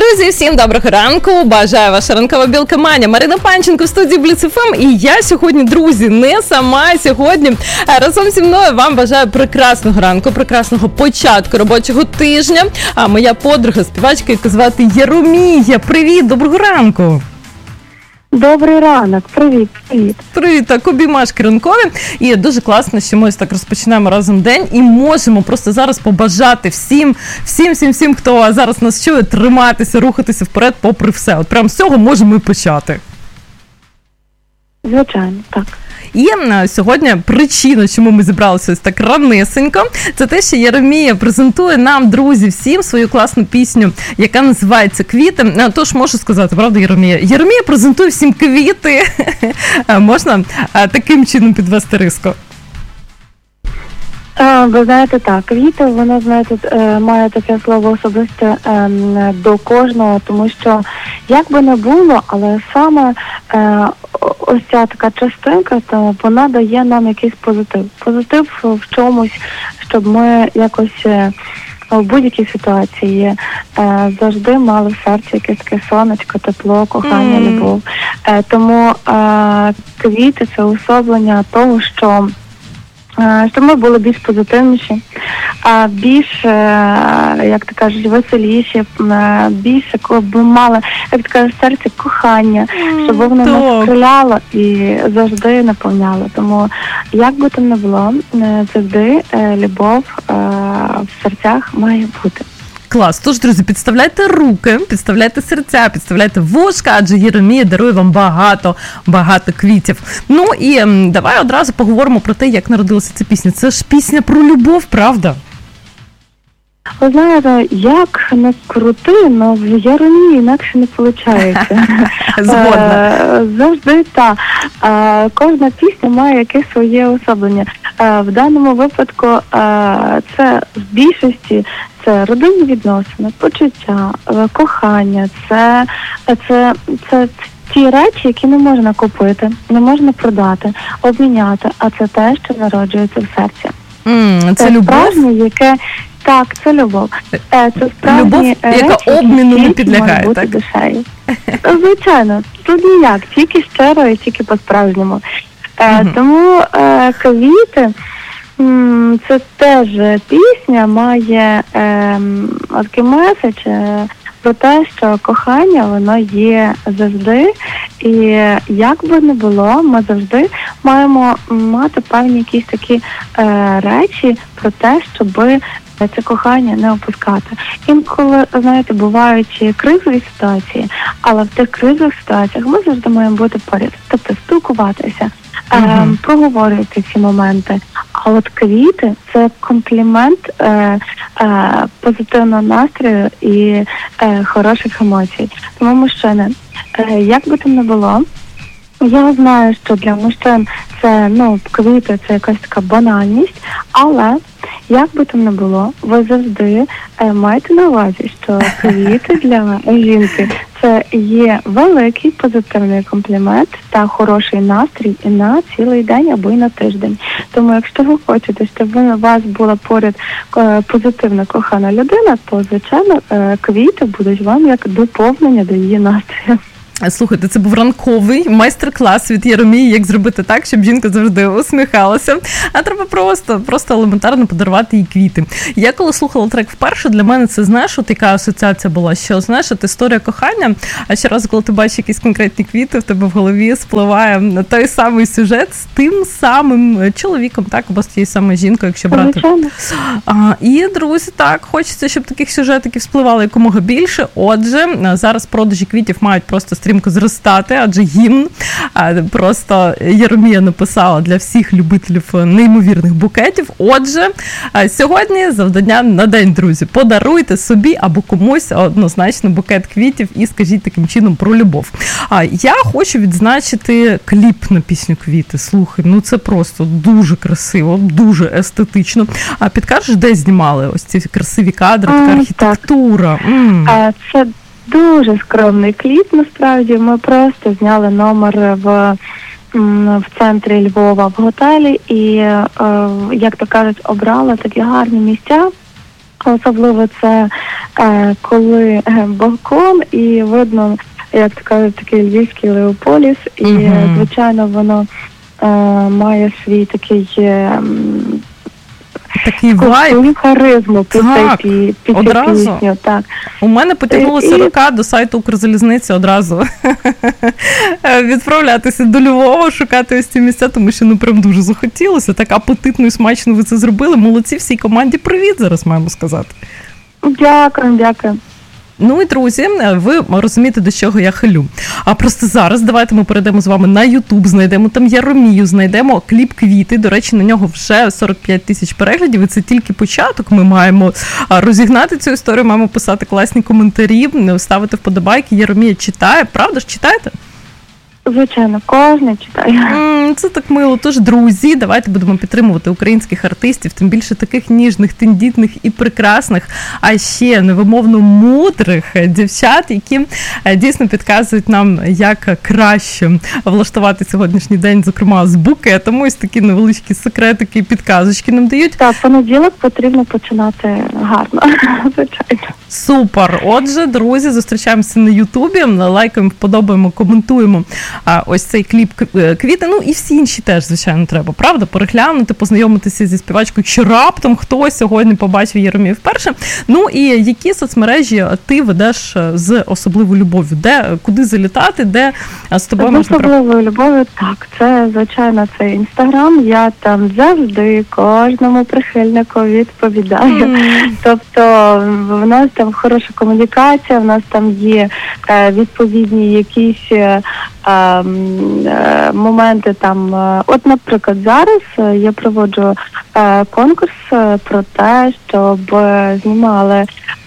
Друзі, всім доброго ранку. Бажаю ваша ранкова білка Маня. Марина Панченко в студії Бліц ФМ. І я сьогодні, друзі, не сама. Сьогодні разом зі мною вам бажаю прекрасного ранку, прекрасного початку робочого тижня. А моя подруга, співачка, яку звати Єромія. Привіт, доброго ранку. Добрий ранок, привіт. Привіт, так, обіймашки ранкові. І дуже класно, що ми ось так розпочинаємо разом день і можемо просто зараз побажати всім, хто зараз нас чує, триматися, рухатися вперед попри все. От прям з цього можемо і почати. Звичайно, так. І сьогодні причина, чому ми зібралися ось так ранесенько, це те, що Єромія презентує нам, друзі, всім свою класну пісню, яка називається «Квіти». Тож можу сказати, правда, Єромія? Єромія презентує всім квіти. Можна таким чином підвести риску? Ви знаєте, так, квіти, воно, знаєте, має таке слово особисте до кожного, тому що, як би не було, але саме ось ця така частинка, то вона дає нам якийсь позитив. Позитив в чомусь, щоб ми якось в будь-якій ситуації завжди мали в серці якесь таке сонечко, тепло, кохання, любов. Тому квіти – це уособлення того, що щоб ми були більш позитивніші, більш, як ти кажеш, веселіші, більше б мали, як ти кажеш, серце кохання, щоб воно нас стріляло і завжди наповняло. Тому, як би там не було, завжди любов в серцях має бути. Клас. Тож, друзі, підставляйте руки, підставляйте серця, підставляйте вушка, адже Єромія дарує вам багато квітів. Ну і давай одразу поговоримо про те, як народилася ця пісня. Це ж пісня про любов, правда? Ви знаєте, як не крути, але в Єромії інакше не виходить. Згодна. Завжди так. Кожна пісня має якесь своє особлення. В даному випадку це в більшості це родинні відносини, почуття, кохання, це ті речі, які не можна купити, не можна продати, обміняти, а це те, що народжується в серці. Це любов? Справжнє, яке... Так, це любов. Це справжні любов, яка обміну не підлягає, так? Душею. Звичайно, тут ніяк, тільки щиро і тільки по-справжньому. Тому квіти, це теж пісня має такий меседж про те, що кохання, воно є завжди, і як би не було, ми завжди маємо мати певні якісь такі речі про те, щоби це кохання не опускати. Інколи, знаєте, бувають кризові ситуації, але в тих кризових ситуаціях ми завжди маємо бути поряд, тобто спілкуватися, проговорювати ці моменти. А от квіти – це комплімент позитивного настрою і хороших емоцій. Тому, мужчини, як би там не було, я знаю, що для мужчин це, квіти – це якась така банальність, але як би там не було, ви завжди маєте на увазі, що квіти для жінки – це є великий позитивний комплімент та хороший настрій і на цілий день або й на тиждень. Тому якщо ви хочете, щоб у вас була поряд позитивна кохана людина, то, звичайно, квіти будуть вам як доповнення до її настрою. Слухайте, це був ранковий майстер-клас від Єромії, як зробити так, щоб жінка завжди усміхалася. А треба просто елементарно подарувати їй квіти. Я коли слухала трек вперше, для мене це, знаєш, от яка асоціація була, що, знаєш, от історія кохання, а щоразу, коли ти бачиш якісь конкретні квіти, в тебе в голові спливає той самий сюжет з тим самим чоловіком, так, або з тією самою жінкою, якщо брати. І, друзі, так, хочеться, щоб таких сюжетиків спливало якомога більше. Отже, зараз продажі квітів мають просто стрімко зростати, адже гімн просто Єромія написала для всіх любителів неймовірних букетів. Отже, сьогодні завдання на день, друзі. Подаруйте собі або комусь однозначно букет квітів і скажіть таким чином про любов. Я хочу відзначити кліп на пісню «Квіти». Слухай, це просто дуже красиво, дуже естетично. А підкажеш, де знімали ось ці красиві кадри, така архітектура? Це дуже скромний кліп, насправді. Ми просто зняли номер в центрі Львова в готелі і, як то кажуть, обрали такі гарні місця, Особливо це коли балкон і видно, як то кажуть, такий львівський Леополіс, і, звичайно, воно має свій такий вайб, харизму під цю пісню. Так. У мене потягнулося рука до сайту Укрзалізниці одразу відправлятися до Львова, шукати ось ці місця, тому що прям дуже захотілося. Так апетитно і смачно ви це зробили. Молодці всій команді. Привіт зараз, маємо сказати. Дякую. Ну і, друзі, ви розумієте, до чого я хилю. А просто зараз давайте ми перейдемо з вами на YouTube, знайдемо там Яромію, знайдемо кліп «Квіти». До речі, на нього вже 45 тисяч переглядів, і це тільки початок. Ми маємо розігнати цю історію, маємо писати класні коментарі, ставити вподобайки. Яромія читає. Правда ж, читаєте? Звичайно, кожен читає. Це так мило. Тож, друзі, давайте будемо підтримувати українських артистів, тим більше таких ніжних, тендітних і прекрасних, а ще невимовно мудрих дівчат, які дійсно підказують нам, як краще влаштувати сьогоднішній день, зокрема, з букетом. Ось такі невеличкі секретики і підказочки нам дають. Так, понеділок потрібно починати гарно, звичайно. Супер! Отже, друзі, зустрічаємося на Ютубі, лайкаємо, вподобаємо, коментуємо ось цей кліп «Квіти». Ну і всі інші теж, звичайно, треба, правда? Переглянути, познайомитися зі співачкою, якщо раптом хтось сьогодні побачив Яромію вперше. Ну і які соцмережі ти ведеш з особливою любов'ю? Куди залітати, де з тобою можна... З особливою любов'ю, так, це, звичайно, це Інстаграм. Я там завжди кожному прихильнику відповідаю. Тобто в нас там хороша комунікація, в нас там є відповідні якісь моменти там. От, наприклад, зараз я проводжу конкурс про те, щоб знімали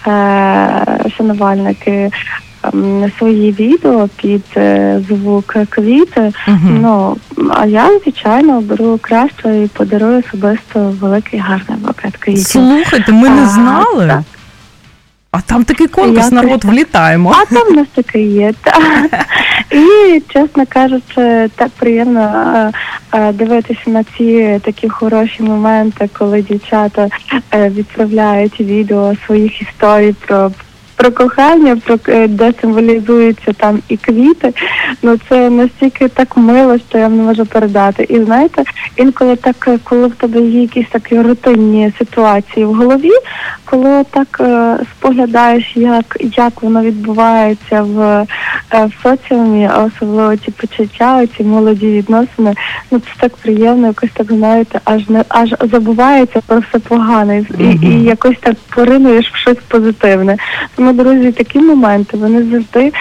шанувальники свої відео під звук «Квіти». Ну, а я, звичайно, беру краще і подарую особисто великий гарний букет квітів. Слухайте, ми не знали. Так. А там такий конкурс, народ, влітаємо. А там у нас такий є, так. І, чесно кажучи, так приємно дивитися на ці такі хороші моменти, коли дівчата відправляють відео своїх історій про кохання, де символізуються там і квіти. Ну, це настільки так мило, що я не можу передати. І знаєте, інколи так, коли в тебе є якісь такі рутинні ситуації в голові, коли так споглядаєш, як воно відбувається в соціумі, а особливо ці почуття, ці молоді відносини, ну це так приємно, якось так, знаєте, аж забувається про все погане і якось так поринуєш в щось позитивне. Тому, друзі, такі моменти, вони завжди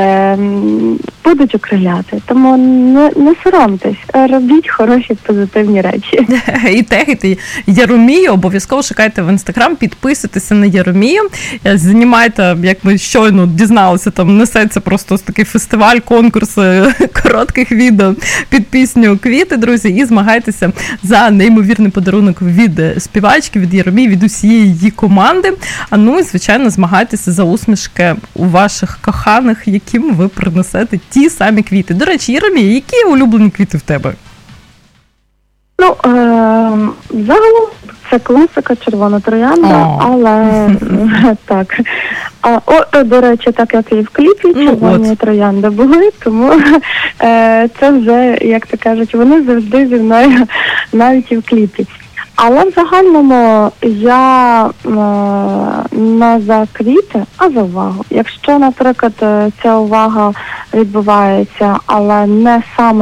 будуть окриляти. Тому не соромтесь, робіть хороші позитивні речі. І тегайте Яромію, обов'язково шукайте в Інстаграм, підписуйтеся на Яромію, знімайте, як ми щойно дізналися, там несеться просто такий фестиваль, конкурс коротких відео під пісню «Квіти», друзі, і змагайтеся за неймовірний подарунок від співачки, від Яромії, від усієї її команди. Ну і, звичайно, змагайтеся за усмішки у ваших коханих, яким ви принесете ті самі квіти. До речі, Яромія, які улюблені квіти в тебе? Ну, загалом це класика, червона троянда, але так. До речі, так як і в кліпі, червоні троянди були, тому це вже, як то кажуть, вони завжди зі мною навіть і в кліпі. Але в загальному я не за квіти, а за увагу. Якщо, наприклад, ця увага відбувається, але не саме